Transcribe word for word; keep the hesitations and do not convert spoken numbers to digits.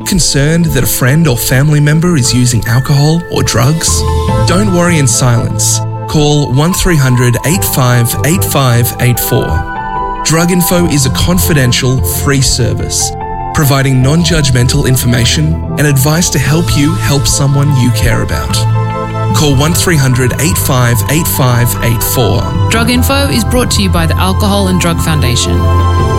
Concerned that a friend or family member is using alcohol or drugs? Don't worry in silence. Call one three hundred eight five eight five eight four. Drug Info is a confidential, free service, providing non-judgmental information and advice to help you help someone you care about. Call one three hundred eight five eight five eight four. Drug Info is brought to you by the Alcohol and Drug Foundation.